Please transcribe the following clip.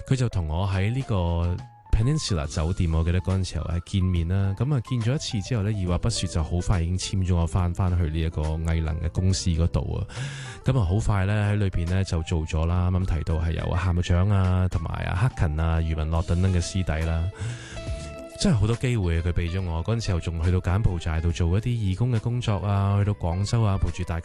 佢就同我喺呢個 Peninsula 酒店，我記得嗰陣時候係見面啦。咁啊見咗一次之後呢，二話不說就好快已經簽咗我翻去呢一個藝能嘅公司嗰度啊。咁啊好快呢，喺裏邊呢就做咗啦。啱啱提到係有夏目獎啊，同埋啊克勤啊、余文樂等等嘅師弟啦。真係好多機會佢俾咗我。嗰陣時候仲去到柬埔寨度做一啲義工嘅工作啊，去到廣州啊，陪住大家